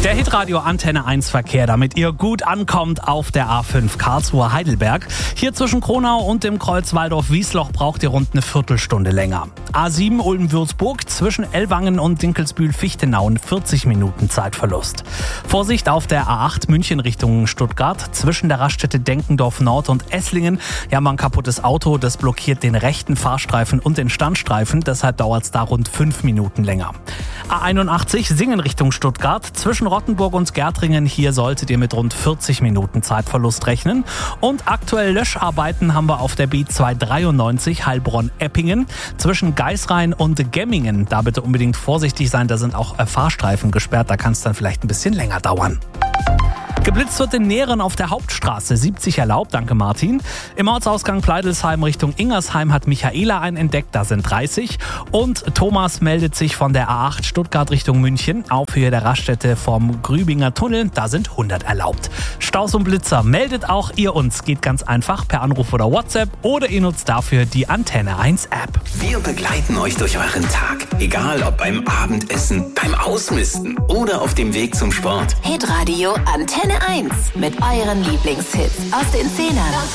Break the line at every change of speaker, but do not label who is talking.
Der Hitradio Antenne 1 Verkehr, damit ihr gut ankommt auf der A5 Karlsruhe-Heidelberg. Hier zwischen Kronau und dem Kreuz Waldorf-Wiesloch braucht ihr rund eine Viertelstunde länger. A7 Ulm-Würzburg zwischen Ellwangen und Dinkelsbühl-Fichtenau 40 Minuten Zeitverlust. Vorsicht auf der A8 München Richtung Stuttgart zwischen der Raststätte Denkendorf Nord und Esslingen. Ja, mal ein kaputtes Auto, das blockiert den rechten Fahrstreifen und den Standstreifen. Deshalb dauert es da rund 5 Minuten länger. A81 Singen Richtung Stuttgart zwischen Rottenburg und Gärtringen. Hier solltet ihr mit rund 40 Minuten Zeitverlust rechnen. Und aktuell Löscharbeiten haben wir auf der B293 Heilbronn-Eppingen zwischen Geisrhein und Gemmingen. Da bitte unbedingt vorsichtig sein, da sind auch Fahrstreifen gesperrt. Da kann es dann vielleicht ein bisschen länger dauern. Geblitzt wird in Nähren auf der Hauptstraße, 70 erlaubt, danke Martin. Im Ortsausgang Pleidelsheim Richtung Ingersheim hat Michaela einen entdeckt, da sind 30. Und Thomas meldet sich von der A8 Stuttgart Richtung München, auf Höhe der Raststätte vom Grübinger Tunnel, da sind 100 erlaubt. Staus und Blitzer, meldet auch ihr uns, geht ganz einfach per Anruf oder WhatsApp oder ihr nutzt dafür die Antenne 1 App.
Wir begleiten euch durch euren Tag, egal ob beim Abendessen, beim Ausmisten oder auf dem Weg zum Sport.
Hitradio Antenne 1 mit euren Lieblingshits aus den 10ern.